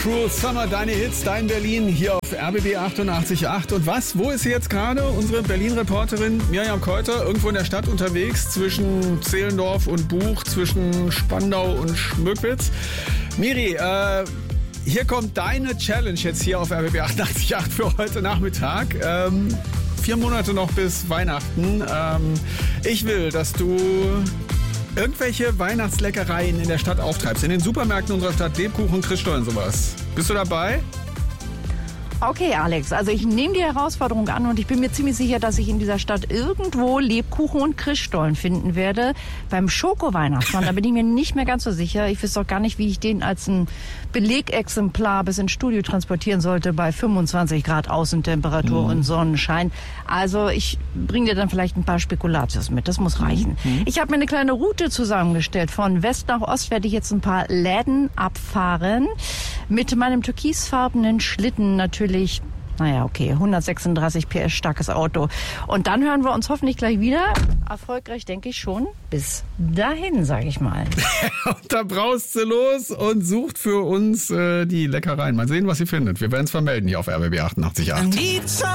Cruel Summer, deine Hits, dein Berlin hier auf RBB 88.8. Und was? Wo ist sie jetzt gerade? Unsere Berlin-Reporterin Mirjam Keuter, irgendwo in der Stadt unterwegs, zwischen Zehlendorf und Buch, zwischen Spandau und Schmöckwitz. Miri, hier kommt deine Challenge jetzt hier auf RBB 88.8 für heute Nachmittag. 4 Monate noch bis Weihnachten. Ich will, dass du irgendwelche Weihnachtsleckereien in der Stadt auftreibst. In den Supermärkten unserer Stadt, Lebkuchen, Christstollen, sowas. Bist du dabei? Okay, Alex, also ich nehme die Herausforderung an und ich bin mir ziemlich sicher, dass ich in dieser Stadt irgendwo Lebkuchen und Christstollen finden werde. Beim Schoko-Weihnachtsmann, da bin ich mir nicht mehr ganz so sicher. Ich wüsste auch gar nicht, wie ich den als ein Belegexemplar bis ins Studio transportieren sollte bei 25 Grad Außentemperatur und Sonnenschein. Also ich bringe dir dann vielleicht ein paar Spekulatius mit, das muss reichen. Ich habe mir eine kleine Route zusammengestellt. Von West nach Ost werde ich jetzt ein paar Läden abfahren. Mit meinem türkisfarbenen Schlitten natürlich, 136 PS starkes Auto. Und dann hören wir uns hoffentlich gleich wieder. Erfolgreich, denke ich schon. Bis dahin, sage ich mal. Da braust sie los und sucht für uns die Leckereien. Mal sehen, was sie findet. Wir werden es vermelden hier auf RBB 88.8.